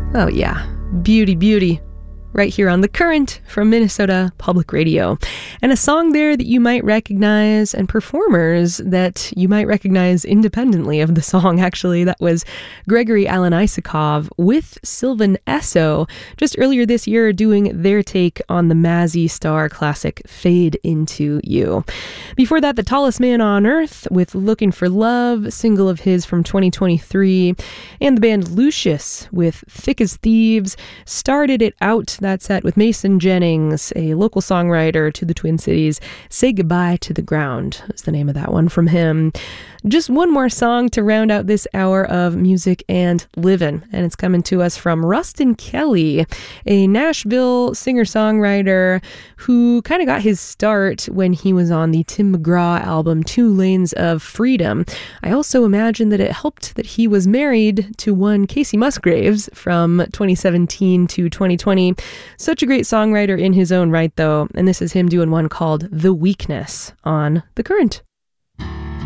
Oh yeah, beauty, beauty. Right here on The Current from Minnesota Public Radio. And a song there that you might recognize, and performers that you might recognize independently of the song, actually. That was Gregory Alan Isakov with Sylvan Esso just earlier this year doing their take on the Mazzy Star classic Fade Into You. Before that, The Tallest Man on Earth with Looking for Love, single of his from 2023. And the band Lucius with Thick as Thieves started it out, that set, with Mason Jennings, a local songwriter to the Twin Cities. Say Goodbye to the Ground is the name of that one from him. Just one more song to round out this hour of music and livin', and it's coming to us from Rustin Kelly, a Nashville singer-songwriter who kind of got his start when he was on the Tim McGraw album 2 Lanes of Freedom. I also imagine that it helped that he was married to one Casey Musgraves from 2017 to 2020. Such a great songwriter in his own right, though, and this is him doing one called The Weakness on The Current.